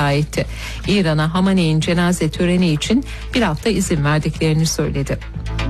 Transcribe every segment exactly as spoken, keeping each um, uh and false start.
iddia etti. İran'a Hamaney'in cenaze töreni için bir hafta izin verdiklerini söyledi.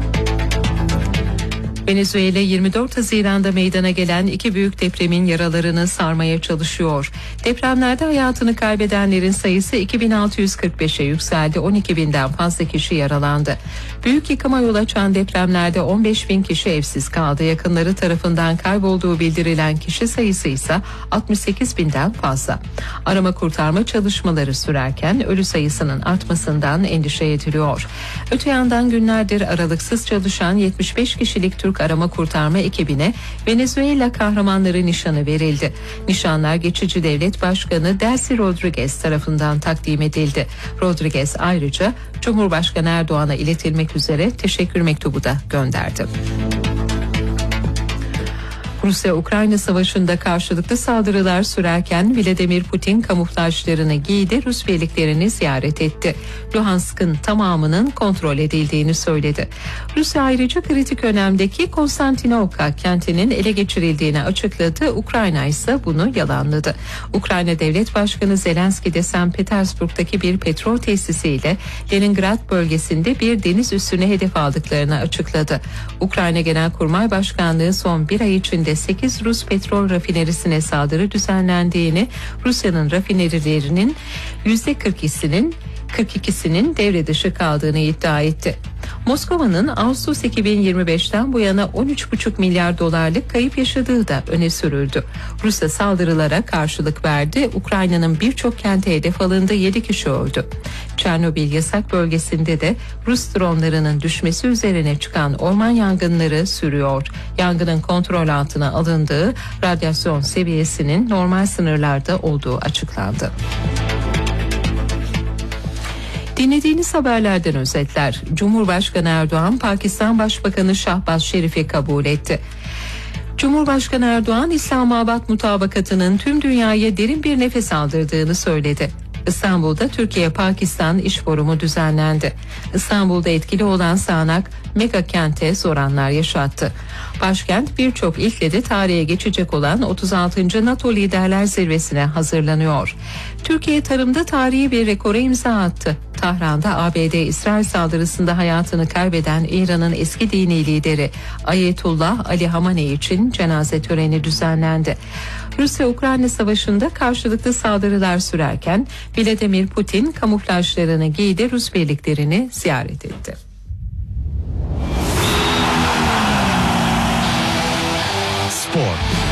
Venezuela yirmi dört Haziran'da meydana gelen iki büyük depremin yaralarını sarmaya çalışıyor. Depremlerde hayatını kaybedenlerin sayısı iki bin altı yüz kırk beşe yükseldi. on iki binden fazla kişi yaralandı. Büyük yıkıma yol açan depremlerde on beş bin kişi evsiz kaldı. Yakınları tarafından kaybolduğu bildirilen kişi sayısı ise altmış sekiz binden fazla. Arama kurtarma çalışmaları sürerken ölü sayısının artmasından endişe ediliyor. Öte yandan günlerdir aralıksız çalışan yetmiş beş kişilik Türk arama kurtarma ekibine Venezuela kahramanları nişanı verildi. Nişanlar geçici devlet başkanı Delcy Rodriguez tarafından takdim edildi. Rodriguez ayrıca Cumhurbaşkanı Erdoğan'a iletilmek üzere teşekkür mektubu da gönderdi. Rusya-Ukrayna savaşında karşılıklı saldırılar sürerken Vladimir Putin kamuflajlarını giydi, Rus birliklerini ziyaret etti. Luhansk'ın tamamının kontrol edildiğini söyledi. Rusya ayrıca kritik önemdeki Konstantinovka kentinin ele geçirildiğini açıkladı. Ukrayna ise bunu yalanladı. Ukrayna Devlet Başkanı Zelenski de Sankt Petersburg'daki bir petrol tesisiyle Leningrad bölgesinde bir deniz üssüne hedef aldıklarını açıkladı. Ukrayna Genelkurmay Başkanlığı son bir ay içinde sekiz Rus petrol rafinerisine saldırı düzenlendiğini, Rusya'nın rafinerilerinin yüzde kırk ikisinin kırk ikisinin devre dışı kaldığını iddia etti. Moskova'nın Ağustos iki bin yirmi beşten bu yana on üç buçuk milyar dolarlık kayıp yaşadığı da öne sürüldü. Rusya saldırılara karşılık verdi. Ukrayna'nın birçok kente hedef alındı, yedi kişi öldü. Çernobil yasak bölgesinde de Rus dronlarının düşmesi üzerine çıkan orman yangınları sürüyor. Yangının kontrol altına alındığı, radyasyon seviyesinin normal sınırlarda olduğu açıklandı. Dinlediğiniz haberlerden özetler. Cumhurbaşkanı Erdoğan, Pakistan Başbakanı Şahbaz Şerif'i kabul etti. Cumhurbaşkanı Erdoğan, İslamabad Mutabakatı'nın tüm dünyaya derin bir nefes aldırdığını söyledi. İstanbul'da Türkiye-Pakistan İş Forumu düzenlendi. İstanbul'da etkili olan sağanak mega kente zor anlar yaşattı. Başkent birçok ilkle de tarihe geçecek olan otuz altıncı NATO Liderler Zirvesi'ne hazırlanıyor. Türkiye tarımda tarihi bir rekora imza attı. Tahran'da A B D-İsrail saldırısında hayatını kaybeden İran'ın eski dini lideri Ayetullah Ali Hamaney için cenaze töreni düzenlendi. Rusya-Ukrayna savaşında karşılıklı saldırılar sürerken Vladimir Putin kamuflajlarını giydi, Rus birliklerini ziyaret etti. Spor.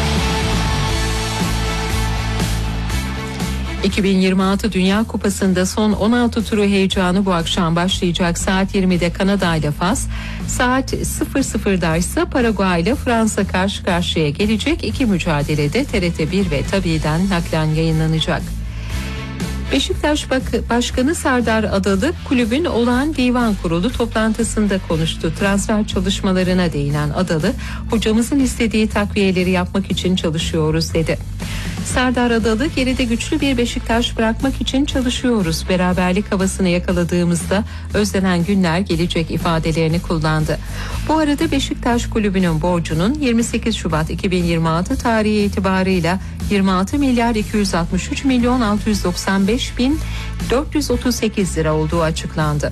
iki bin yirmi altı Dünya Kupası'nda son on altı turu heyecanı bu akşam başlayacak. Saat yirmide Kanada ile Fas, saat sıfır sıfırda ise Paraguay ile Fransa karşı karşıya gelecek. İki mücadelede T R T bir ve Tabi'den naklen yayınlanacak. Beşiktaş Başkanı Serdar Adalı kulübün olağan divan kurulu toplantısında konuştu. Transfer çalışmalarına değinen Adalı, hocamızın istediği takviyeleri yapmak için çalışıyoruz dedi. Serdar Adalı, geride güçlü bir Beşiktaş bırakmak için çalışıyoruz. Beraberlik havasını yakaladığımızda özlenen günler gelecek ifadelerini kullandı. Bu arada Beşiktaş kulübünün borcunun yirmi sekiz Şubat iki bin yirmi altı tarihi itibarıyla yirmi altı milyar iki yüz altmış üç milyon altı yüz doksan beş bin dört yüz otuz sekiz lira olduğu açıklandı.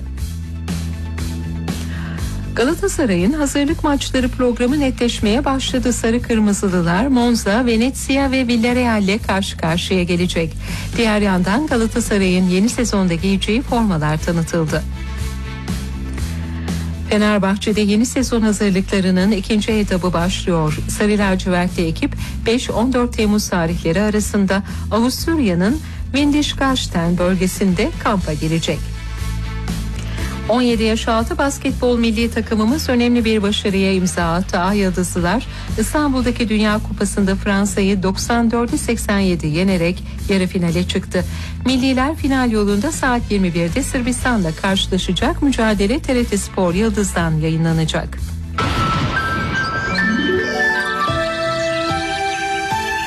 Galatasaray'ın hazırlık maçları programı netleşmeye başladı. Sarı Kırmızılılar Monza, Venezia ve Villarreal'le karşı karşıya gelecek. Diğer yandan Galatasaray'ın yeni sezonda giyeceği formalar tanıtıldı. Fenerbahçe'de yeni sezon hazırlıklarının ikinci etabı başlıyor. Sarı lacivertli ekip beş on dört Temmuz tarihleri arasında Avusturya'nın Windischgarten bölgesinde kampa girecek. on yedi yaş altı basketbol milli takımımız önemli bir başarıya imza attı. Ay Yıldızlılar İstanbul'daki Dünya Kupası'nda Fransa'yı doksan dörde seksen yedi yenerek yarı finale çıktı. Milliler final yolunda saat yirmi birde Sırbistan'la karşılaşacak. Mücadele T R T Spor Yıldız'dan yayınlanacak.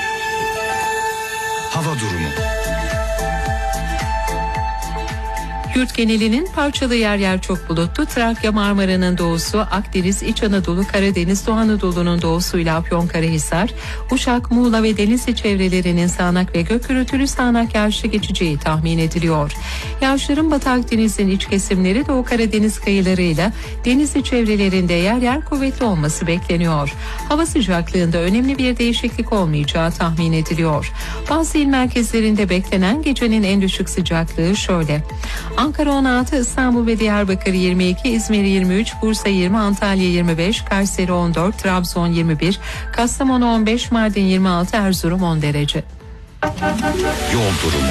Hava durumu. Yurt genelinin parçalı yer yer çok bulutlu. Trakya, Marmara'nın doğusu, Akdeniz, İç Anadolu, Karadeniz, Doğu Anadolu'nun doğusuyla Afyonkarahisar, Uşak, Muğla ve Denizli çevrelerinin sağanak ve gök gürültülü sağanak yağışlı geçeceği tahmin ediliyor. Yağışların Batı Akdeniz'in iç kesimleri, Doğu Karadeniz kıyılarıyla Denizli çevrelerinde yer yer kuvvetli olması bekleniyor. Hava sıcaklığında önemli bir değişiklik olmayacağı tahmin ediliyor. Bazı il merkezlerinde beklenen gecenin en düşük sıcaklığı şöyle: Ankara on altı, İstanbul ve Diyarbakır yirmi iki, İzmir yirmi üç, Bursa yirmi, Antalya yirmi beş, Kayseri on dört, Trabzon yirmi bir, Kastamonu on beş, Mardin yirmi altı, Erzurum on derece. Yol durumu.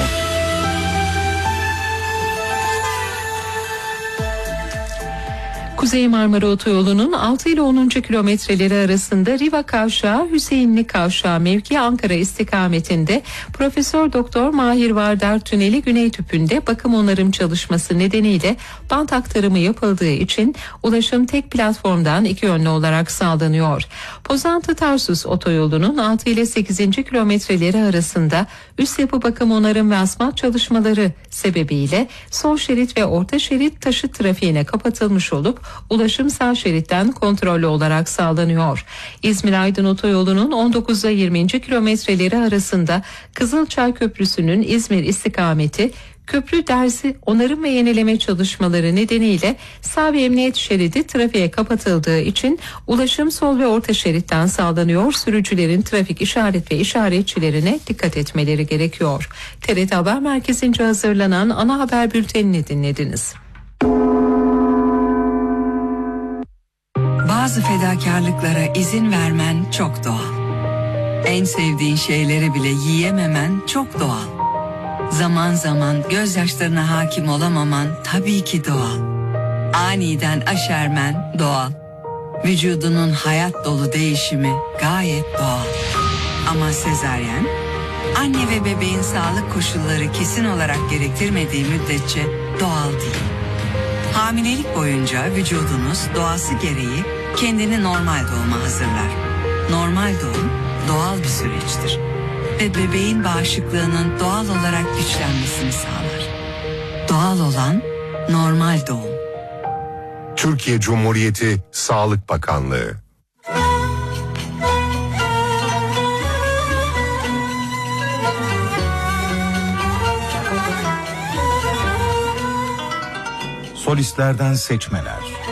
Kuzey Marmara Otoyolu'nun altı ile onuncu kilometreleri arasında Riva Kavşağı, Hüseyinli Kavşağı mevki Ankara istikametinde Profesör Doktor Mahir Vardar Tüneli Güney Tüpü'nde bakım onarım çalışması nedeniyle bant aktarımı yapıldığı için ulaşım tek platformdan iki yönlü olarak sağlanıyor. Pozantı Tarsus Otoyolu'nun altı ile sekizinci kilometreleri arasında üst yapı bakım onarım ve asfalt çalışmaları sebebiyle sol şerit ve orta şerit taşıt trafiğine kapatılmış olup ulaşım sağ şeritten kontrollü olarak sağlanıyor. İzmir-Aydın Otoyolu'nun on dokuz ile yirminci kilometreleri arasında Kızılçay Köprüsü'nün İzmir istikameti köprü dersi onarım ve yenileme çalışmaları nedeniyle sağ ve emniyet şeridi trafiğe kapatıldığı için ulaşım sol ve orta şeritten sağlanıyor. Sürücülerin trafik işaret ve işaretçilerine dikkat etmeleri gerekiyor. T R T Haber Merkezi'nce hazırlanan ana haber bültenini dinlediniz. Bazı fedakarlıklara izin vermen çok doğal. En sevdiğin şeyleri bile yiyememen çok doğal. Zaman zaman gözyaşlarına hakim olamaman tabii ki doğal. Aniden aşermen doğal. Vücudunun hayat dolu değişimi gayet doğal. Ama sezaryen, anne ve bebeğin sağlık koşulları kesin olarak gerektirmediği müddetçe doğal değil. Hamilelik boyunca vücudunuz doğası gereği kendini normal doğuma hazırlar. Normal doğum doğal bir süreçtir ve bebeğin bağışıklığının doğal olarak güçlenmesini sağlar. Doğal olan normal doğum. Türkiye Cumhuriyeti Sağlık Bakanlığı. Solistlerden seçmeler.